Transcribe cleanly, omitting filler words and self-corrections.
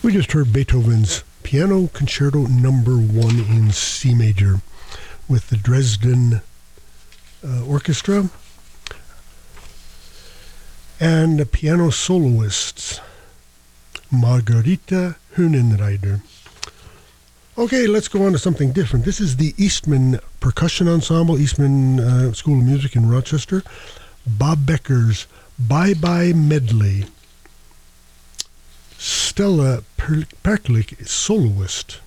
We just heard Beethoven's Piano Concerto Number 1 in C major with the Dresden Orchestra and the piano soloists Margarita Höhenreiter. Okay, let's go on to something different. This is the Eastman Percussion Ensemble, Eastman School of Music in Rochester. Bob Becker's Bye Bye Medley. Stella Perklik is soloist.